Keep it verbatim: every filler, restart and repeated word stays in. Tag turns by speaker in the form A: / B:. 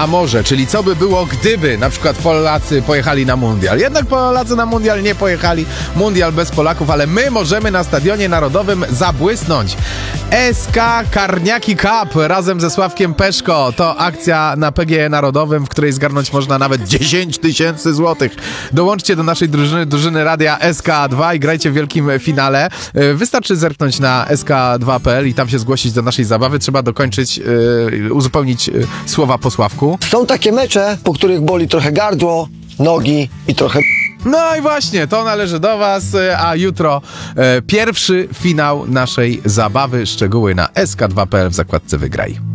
A: a może, czyli co by było, gdyby na przykład Polacy pojechali na mundial. Jednak Polacy na mundial nie pojechali, mundial bez Polaków, ale my możemy na Stadionie Narodowym zabłysnąć. S K Karniaki Cup razem ze Sławkiem Peszko to akcja na P G E Narodowym, w której zgarnąć można nawet dziesięć tysięcy złotych. Dołączcie do naszej drużyny, drużyny radia S K dwa i grajcie w wielkim finale. Wystarczy zerknąć na S K dwa kropka p l i tam się zgłosić do naszej zabawy. Trzeba dokończyć, yy, uzupełnić yy, słowa po Sławku.
B: Są takie mecze, po których boli trochę gardło, nogi i trochę...
A: No i właśnie, to należy do was, a jutro e, pierwszy finał naszej zabawy. Szczegóły na S K dwa kropka p l w zakładce Wygraj.